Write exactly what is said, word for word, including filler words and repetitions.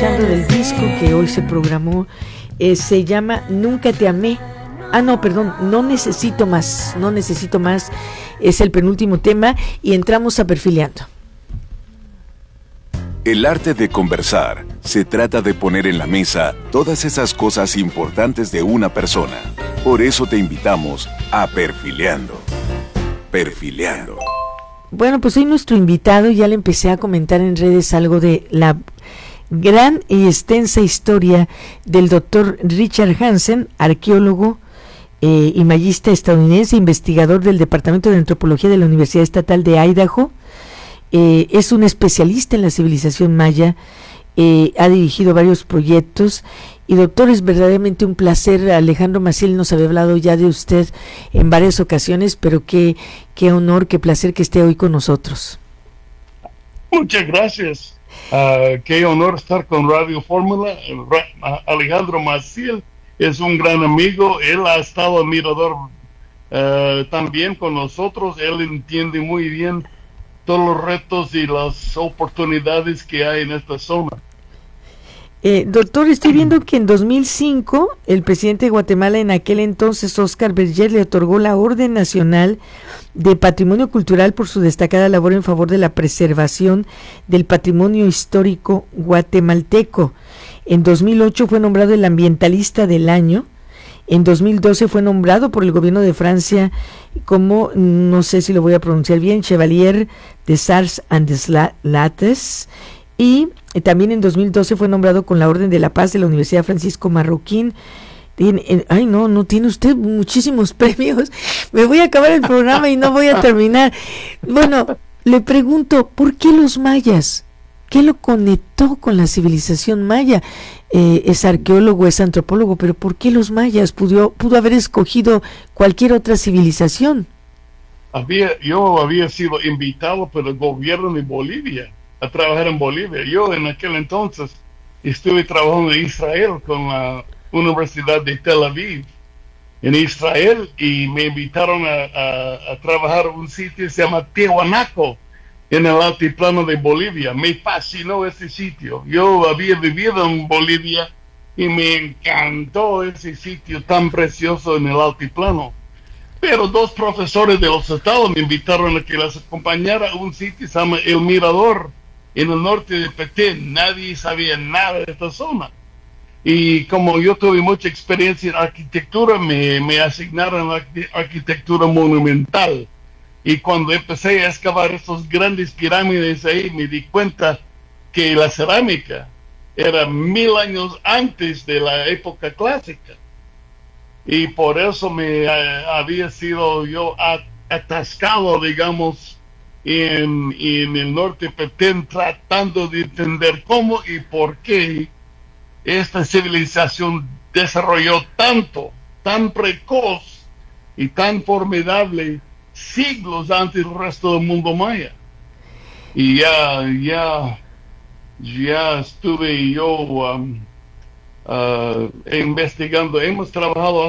escuchando del disco que hoy se programó, eh, se llama Nunca te amé. Ah, no, perdón, No necesito más, no necesito más, es el penúltimo tema y entramos a Perfileando. El arte de conversar se trata de poner en la mesa todas esas cosas importantes de una persona. Por eso te invitamos a Perfileando. Perfileando. Bueno, pues hoy nuestro invitado, ya le empecé a comentar en redes algo de la gran y extensa historia del doctor Richard Hansen, arqueólogo eh, y magista estadounidense, investigador del Departamento de Antropología de la Universidad Estatal de Idaho. Eh, es un especialista en la civilización maya, eh, ha dirigido varios proyectos. Y doctor, es verdaderamente un placer. Alejandro Maciel nos había hablado ya de usted en varias ocasiones, pero qué, qué honor, qué placer que esté hoy con nosotros. Muchas gracias. Uh, qué honor estar con Radio Fórmula. Alejandro Maciel es un gran amigo. Él ha estado en Mirador uh, también con nosotros. Él entiende muy bien todos los retos y las oportunidades que hay en esta zona. Eh, doctor, estoy viendo que en dos mil cinco el presidente de Guatemala en aquel entonces, Óscar Berger, le otorgó la Orden Nacional de Patrimonio Cultural por su destacada labor en favor de la preservación del patrimonio histórico guatemalteco. En dos mil ocho fue nombrado el ambientalista del año. En dos mil doce fue nombrado por el gobierno de Francia como, no sé si lo voy a pronunciar bien, Chevalier des Arts and des Lettres. Y también en dos mil doce fue nombrado con la Orden de la Paz de la Universidad Francisco Marroquín. Tiene, eh, ay, no, no tiene usted muchísimos premios. Me voy a acabar el programa y no voy a terminar. Bueno, le pregunto, ¿por qué los mayas? ¿Qué lo conectó con la civilización maya? Eh, es arqueólogo, es antropólogo, pero ¿por qué los mayas? Pudo, pudo haber escogido cualquier otra civilización. Había, yo había sido invitado por el gobierno de Bolivia a trabajar en Bolivia. Yo en aquel entonces estuve trabajando en Israel con la Universidad de Tel Aviv en Israel y me invitaron a, a, a trabajar en un sitio que se llama Tiahuanaco en el altiplano de Bolivia. Me fascinó ese sitio. Yo había vivido en Bolivia y me encantó ese sitio tan precioso en el altiplano. Pero dos profesores de los estados me invitaron a que les acompañara a un sitio que se llama El Mirador en el norte de Petén. Nadie sabía nada de esta zona. Y como yo tuve mucha experiencia en arquitectura, me, me asignaron a arquitectura monumental. Y cuando empecé a excavar estos grandes pirámides ahí, me di cuenta que la cerámica era mil años antes de la época clásica. Y por eso me uh, había sido yo atascado, digamos, en, en el norte de Petén, tratando de entender cómo y por qué esta civilización desarrolló tanto, tan precoz y tan formidable siglos antes del resto del mundo maya. Y ya, ya, ya estuve yo um, uh, investigando, hemos trabajado